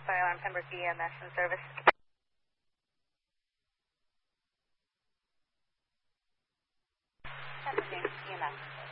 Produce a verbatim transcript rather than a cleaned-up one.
Fire alarm Pembroke E M S in service. Pembroke E M S.